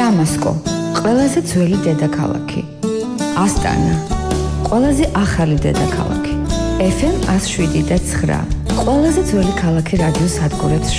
დამასკო, ყველაზე ძველი დედაქალაქი. ასტანა, ყველაზე ახალი დედაქალაქი. FM 107.9, ყველაზე ძველი ქალაქი რადიოს სადგურებს